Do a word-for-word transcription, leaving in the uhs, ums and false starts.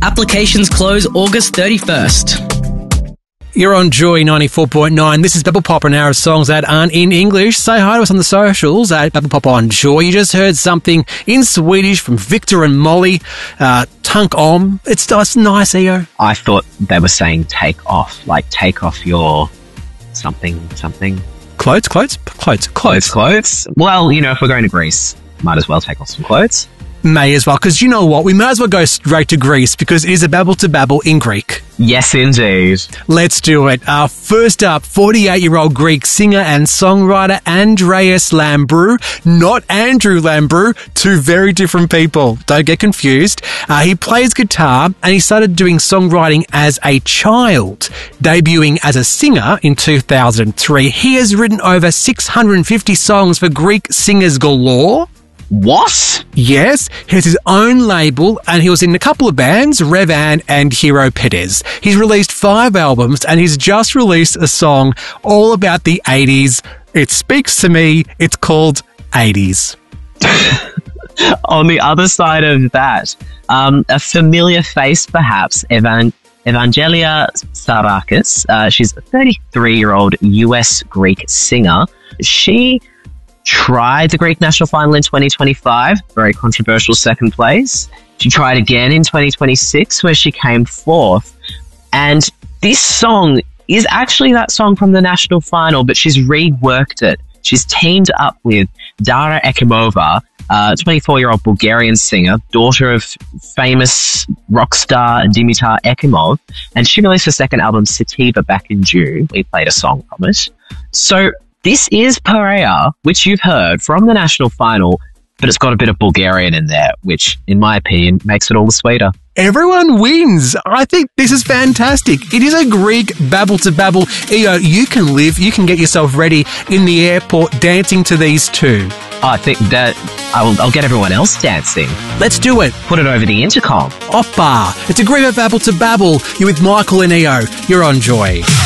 Applications close August thirty-first. You're on Joy ninety-four point nine. This is Bubble Pop, an hour of songs that aren't in English. Say hi to us on the socials at Bubble Pop on Joy. You just heard something in Swedish from Victor and Molly. Uh, Tunk om. It's, it's nice, E O. I thought they were saying take off, like take off your something, something. Clothes, clothes, clothes, Clothes, clothes. Well, you know, if we're going to Greece, might as well take off some clothes. May as well, because you know what? We may as well go straight to Greece because it is a babble to babble in Greek. Yes, indeed. Let's do it. Uh, first up, forty-eight-year-old Greek singer and songwriter Andreas Lambrou. Not Andrew Lambrou, two very different people. Don't get confused. Uh, he plays guitar and he started doing songwriting as a child, debuting as a singer in two thousand three. He has written over six hundred fifty songs for Greek singers galore. What? Yes, he has his own label and he was in a couple of bands, Revan and Hero Perez. He's released five albums and he's just released a song all about the eighties. It speaks to me. It's called eighties. On the other side of that, um, a familiar face perhaps, Evan- Evangelia Tsarakis. Uh, she's a thirty-three-year-old U S Greek singer. She tried the Greek national final in twenty twenty-five, very controversial second place. She tried again in twenty twenty-six, where she came fourth. And this song is actually that song from the national final, but she's reworked it. She's teamed up with Dara Ekimova, a twenty-four-year-old Bulgarian singer, daughter of famous rock star Dimitar Ekimov, and she released her second album, Sativa, back in June. We played a song from it. So this is Perea, which you've heard from the national final, but it's got a bit of Bulgarian in there, which, in my opinion, makes it all the sweeter. Everyone wins. I think this is fantastic. It is a Greek babble to babble. E O, you can live, you can get yourself ready in the airport dancing to these two. I think that I'll, I'll get everyone else dancing. Let's do it. Put it over the intercom. Oppa. It's a Greek babble to babble. You're with Michael and E O. You're on Joy.